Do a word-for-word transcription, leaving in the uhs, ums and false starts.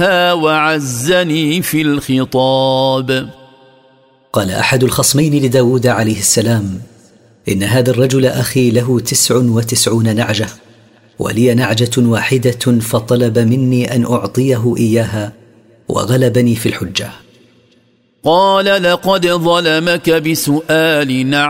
وعزني في الخطاب. قال أحد الخصمين لداود عليه السلام: إن هذا الرجل أخي له تسع وتسعون نعجة، ولي نعجة واحدة، فطلب مني أن أعطيه إياها وغلبني في الحجة. قال: لقد ظلمك بسؤال نعجة